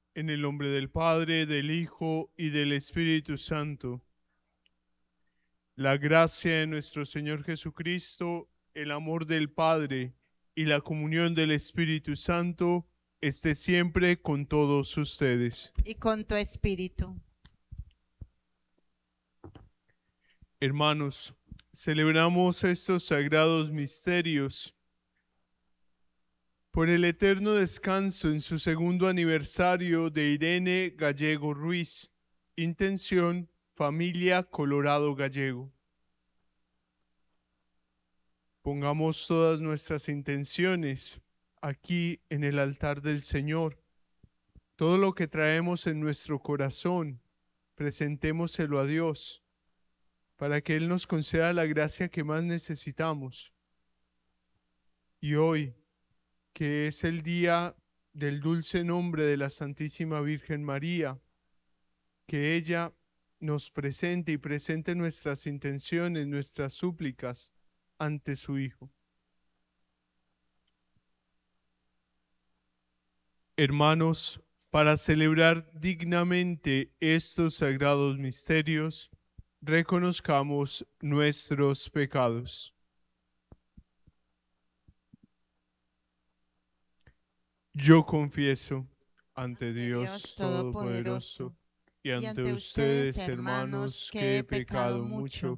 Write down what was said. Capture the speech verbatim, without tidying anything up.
En el nombre del Padre, del Hijo y del Espíritu Santo. La gracia de nuestro Señor Jesucristo, el amor del Padre y la comunión del Espíritu Santo esté siempre con todos ustedes. Y con tu espíritu. Hermanos, celebramos estos sagrados misterios por el eterno descanso en su segundo aniversario de Irene Gallego Ruiz. Intención, familia Colorado Gallego. Pongamos todas nuestras intenciones aquí en el altar del Señor. Todo lo que traemos en nuestro corazón, presentémoselo a Dios para que Él nos conceda la gracia que más necesitamos. Y hoy, que es el día del dulce nombre de la Santísima Virgen María, que ella nos presente y presente nuestras intenciones, nuestras súplicas ante su Hijo. Hermanos, para celebrar dignamente estos sagrados misterios, reconozcamos nuestros pecados. Yo confieso ante Dios Todopoderoso y ante ustedes, hermanos, que he pecado mucho